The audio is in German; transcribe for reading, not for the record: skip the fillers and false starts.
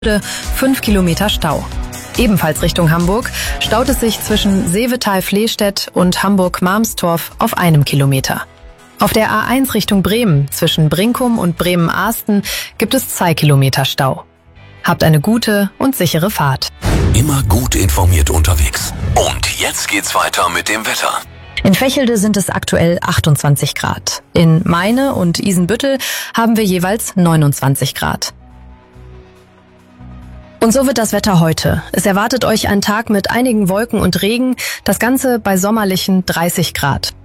5 Kilometer Stau. Ebenfalls Richtung Hamburg staut es sich zwischen Seevetal-Flehstedt und Hamburg-Marmstorf auf 1 Kilometer. Auf der A1 Richtung Bremen zwischen Brinkum und Bremen-Ahsten gibt es 2 Kilometer Stau. Habt eine gute und sichere Fahrt. Immer gut informiert unterwegs. Und jetzt geht's weiter mit dem Wetter. In Vechelde sind es aktuell 28 Grad. In Meine und Isenbüttel haben wir jeweils 29 Grad. Und so wird das Wetter heute. Es erwartet euch ein Tag mit einigen Wolken und Regen, das Ganze bei sommerlichen 30 Grad.